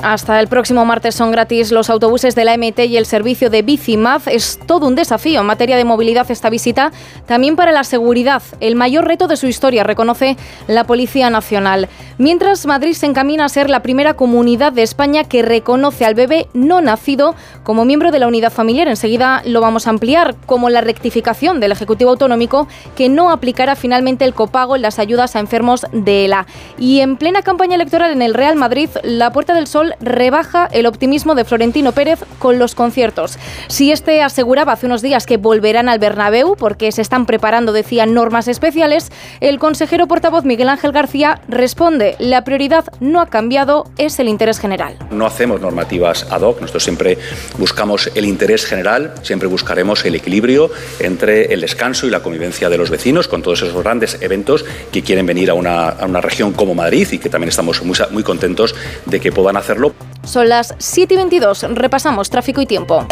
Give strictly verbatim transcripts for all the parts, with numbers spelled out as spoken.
Hasta el próximo martes son gratis los autobuses de la M T y el servicio de Bicimaz. Es todo un desafío en materia de movilidad esta visita, también para la seguridad, el mayor reto de su historia, reconoce la Policía Nacional. Mientras, Madrid se encamina a ser la primera comunidad de España que reconoce al bebé no nacido como miembro de la unidad familiar. Enseguida lo vamos a ampliar, como la rectificación del Ejecutivo Autonómico que no aplicará finalmente el copago en las ayudas a enfermos de ELA. Y en plena campaña electoral en el Real Madrid, la Puerta del Sol rebaja el optimismo de Florentino Pérez con los conciertos. Si este aseguraba hace unos días que volverán al Bernabéu porque se están preparando, decía, normas especiales, el consejero portavoz Miguel Ángel García responde: la prioridad no ha cambiado, es el interés general. No hacemos normativas ad hoc, nosotros siempre buscamos el interés general, siempre buscaremos el equilibrio entre el descanso y la convivencia de los vecinos con todos esos grandes eventos que quieren venir a una, a una región como Madrid y que también estamos muy, muy contentos de que puedan hacerlo. Son las siete y veintidós, repasamos tráfico y tiempo.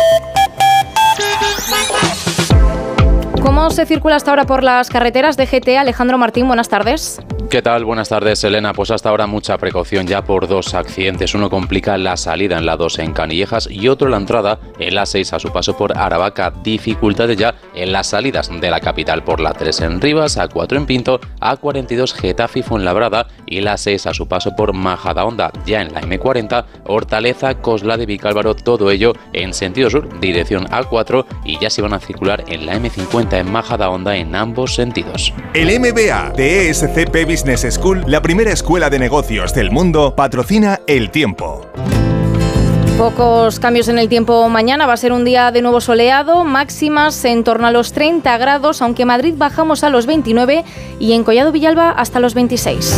¿Cómo se circula hasta ahora por las carreteras de G T? Alejandro Martín, buenas tardes. ¿Qué tal? Buenas tardes, Elena. Pues hasta ahora mucha precaución ya por dos accidentes. Uno complica la salida en la dos en Canillejas y otro la entrada en la seis a su paso por Aravaca. Dificultades ya en las salidas de la capital por la tres en Rivas, A cuatro en Pinto, A cuarenta y dos Getafe y Fuenlabrada y la seis a su paso por Majadahonda. Ya en la eme cuarenta, Hortaleza, Coslada y Vicálvaro, todo ello en sentido sur, dirección A cuatro, y ya se van a circular en la eme cincuenta en Majadahonda en ambos sentidos. El M B A de E S C P Business School, la primera escuela de negocios del mundo, patrocina El Tiempo. Pocos cambios en el tiempo mañana, va a ser un día de nuevo soleado, máximas en torno a los treinta grados, aunque en Madrid bajamos a los veintinueve y en Collado Villalba hasta los veintiséis.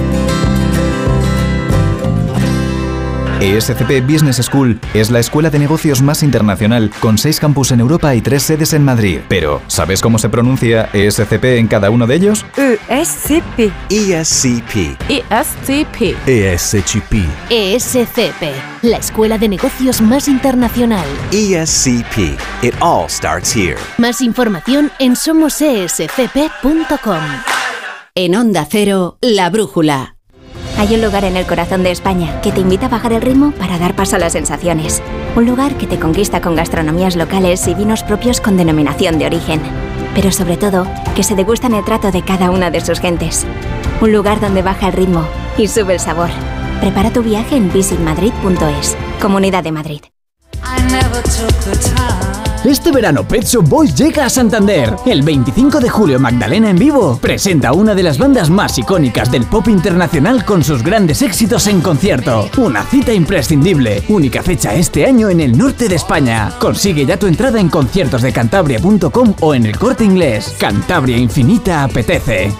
E S C P Business School es la escuela de negocios más internacional, con seis campus en Europa y tres sedes en Madrid. Pero, ¿sabes cómo se pronuncia E S C P en cada uno de ellos? E S C P. E S C P. E S C P. E S C P. E S C P, la escuela de negocios más internacional. E S C P. It all starts here. Más información en somos e s c p punto com. En Onda Cero, La Brújula. Hay un lugar en el corazón de España que te invita a bajar el ritmo para dar paso a las sensaciones. Un lugar que te conquista con gastronomías locales y vinos propios con denominación de origen. Pero sobre todo, que se degusta en el trato de cada una de sus gentes. Un lugar donde baja el ritmo y sube el sabor. Prepara tu viaje en visit madrid punto es. Comunidad de Madrid. Este verano Pet Shop Boys llega a Santander. El veinticinco de julio Magdalena en vivo presenta a una de las bandas más icónicas del pop internacional con sus grandes éxitos en concierto. Una cita imprescindible. Única fecha este año en el norte de España. Consigue ya tu entrada en conciertos de cantabria punto com o en El Corte Inglés. Cantabria Infinita apetece.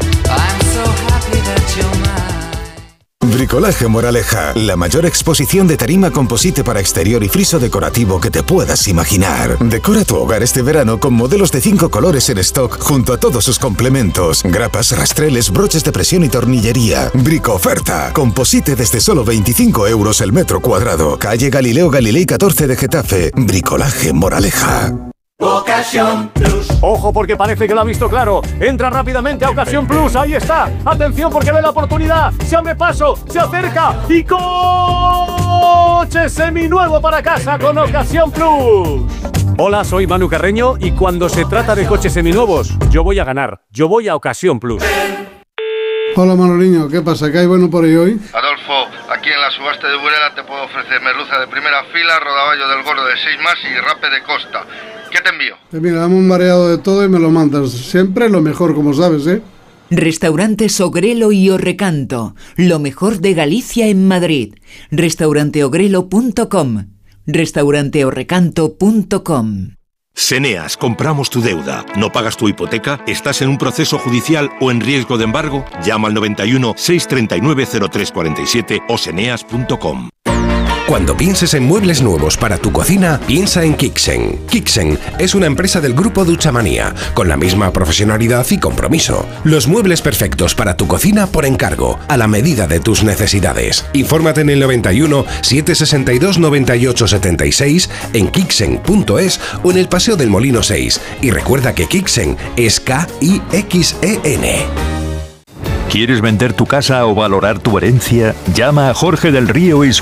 Bricolaje Moraleja, la mayor exposición de tarima composite para exterior y friso decorativo que te puedas imaginar. Decora tu hogar este verano con modelos de cinco colores en stock junto a todos sus complementos, grapas, rastreles, broches de presión y tornillería. Brico oferta, composite desde solo veinticinco euros el metro cuadrado. Calle Galileo Galilei catorce de Getafe. Bricolaje Moraleja. Ocasión Plus. Ojo, porque parece que lo ha visto claro. Entra rápidamente a Ocasión Plus. Ahí está. Atención, porque ve la oportunidad. Se abre paso, se acerca y coche seminuevo para casa con Ocasión Plus. Hola, soy Manu Carreño y cuando se trata de coches seminuevos, yo voy a ganar. Yo voy a Ocasión Plus. Hola Manoliño, ¿qué pasa? ¿Qué hay bueno por ahí hoy? Adolfo, aquí en la subasta de Burela te puedo ofrecer merluza de primera fila, rodaballo del gordo de seis más y rape de costa. ¿Qué te envío? Pues mira, dame un mareado de todo y me lo mandas. Siempre lo mejor, como sabes, ¿eh? Restaurantes Ogrelo y Orrecanto, lo mejor de Galicia en Madrid. restaurante ogrelo punto com, restaurante orrecanto punto com. Seneas, compramos tu deuda. ¿No pagas tu hipoteca? ¿Estás en un proceso judicial o en riesgo de embargo? Llama al noventa y uno, seiscientos treinta y nueve, cero tres cuarenta y siete o seneas punto com. Cuando pienses en muebles nuevos para tu cocina, piensa en Kixen. Kixen es una empresa del grupo Duchamanía, con la misma profesionalidad y compromiso. Los muebles perfectos para tu cocina por encargo, a la medida de tus necesidades. Infórmate en el noventa y uno, setecientos sesenta y dos, noventa y ocho setenta y seis, en kixen punto es o en el Paseo del Molino seis. Y recuerda que Kixen es K I X E N. ¿Quieres vender tu casa o valorar tu herencia? Llama a Jorge del Río y su